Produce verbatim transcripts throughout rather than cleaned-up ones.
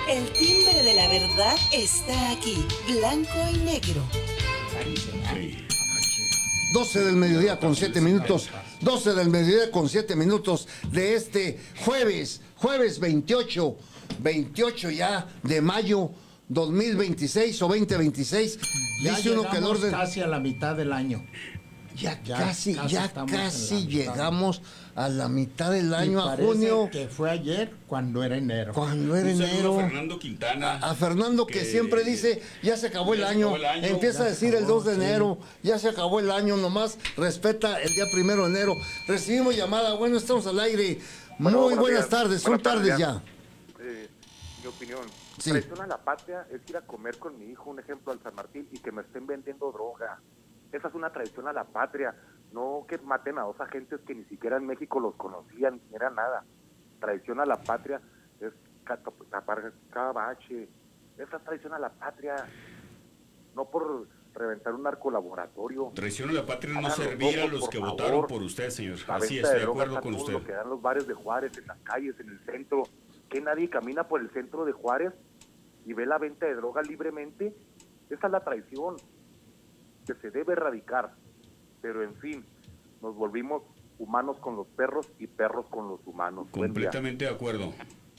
El timbre de la verdad está aquí, blanco y negro. doce del mediodía con siete minutos. doce del mediodía con siete minutos de este jueves, jueves veintiocho, veintiocho ya de mayo dos mil veintiséis o veinte veintiséis. Ya Dice uno que el orden. casi a la mitad del año. Ya, Ya casi, casi ya estamos casi en la mitad. llegamos a la mitad del año, Y a parece junio. que fue ayer cuando era enero. Cuando era Un saludo enero. a Fernando Quintana. A Fernando que, que siempre dice, ya se acabó, el, ya se año. acabó el año, Empieza a ya se decir el acabó, dos de sí. enero, ya se acabó el año, nomás respeta el día primero de enero. Recibimos llamada, bueno, estamos al aire. Bueno, Muy buenos buenas días. tardes, son Buenas tardes, tardes ya. Eh, mi opinión, Sí. traición a la patria es ir a comer con mi hijo, un ejemplo, al San Martín, y que me estén vendiendo droga. Esa es una traición a la patria. No que maten a dos agentes que ni siquiera en México los conocían, ni era nada. Traición a la patria es ca- tapar cada bache. Esa es traición a la patria. No por reventar un narcolaboratorio. Traición a la patria no Hagan los servir a ojos, los por que favor. votaron por usted, señor. La Así, venta estoy de drogas acuerdo a con todo usted. lo que dan los bares de Juárez, en las calles, en el centro. Que nadie camina por el centro de Juárez y ve la venta de droga libremente. Esa es la traición que se debe erradicar. Pero en fin, nos volvimos humanos con los perros y perros con los humanos. Buen día. Completamente de acuerdo.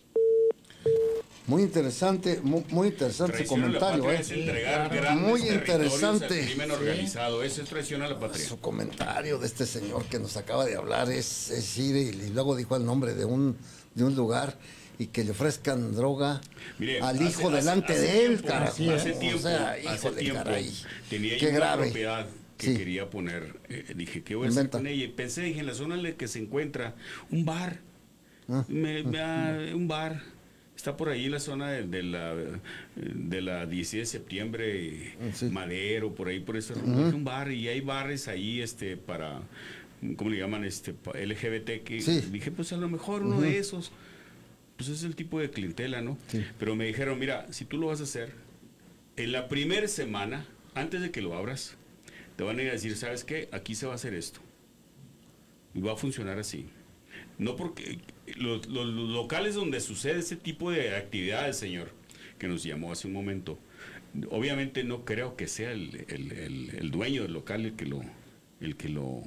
Muy interesante, muy, muy interesante su Traición a la comentario, patria ¿eh? es entregar claro. grandes Muy territorios interesante. al crimen organizado. Eso es traición a la patria. Su comentario de este señor que nos acaba de hablar es, es ir y, y luego dijo el nombre de un, de un lugar y que le ofrezcan droga Mire, al hace- hijo hace- delante hace de él, tiempo, carajo. hace O tiempo, sea, hace híjole, tiempo, caray. tenía yo Qué una grave. propiedad que Sí. quería poner. eh, dije, ¿qué voy a hacer Inventa. con ella? Y pensé, dije, en la zona en la que se encuentra un bar. Ah. Me- me ha- un bar. Está por ahí en la zona de, de la de la dieciséis de septiembre, Sí. Madero, por ahí, por ese rumbo. Dije, un bar, y hay bares ahí este para, ¿cómo le llaman? este pa- L G B T, que Sí. dije, pues a lo mejor uno de esos. Pues es el tipo de clientela, ¿no? Sí. Pero me dijeron, mira, si tú lo vas a hacer, en la primera semana, antes de que lo abras, te van a ir a decir, ¿sabes qué? Aquí se va a hacer esto. Y va a funcionar así. No porque los, los- los locales donde sucede ese tipo de actividades, señor, que nos llamó hace un momento, obviamente no creo que sea el, el- el- el dueño del local el que lo, el que lo